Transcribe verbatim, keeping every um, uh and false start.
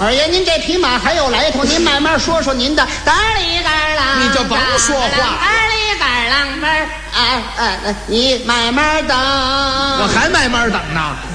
二爷，您这匹马还有来头，您慢慢说说您的。嘎里嘎啷， 你就甭说话嘎里嘎啷门儿，哎哎，你慢慢等。 我还慢慢等呢。